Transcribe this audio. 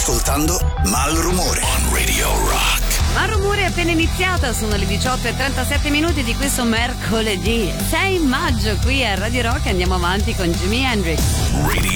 ascoltando Malrumore on Radio Rock. Malrumore è appena iniziata, sono le 18:37 di questo mercoledì 6 maggio qui a Radio Rock. Andiamo avanti con Jimi Hendrix. Radio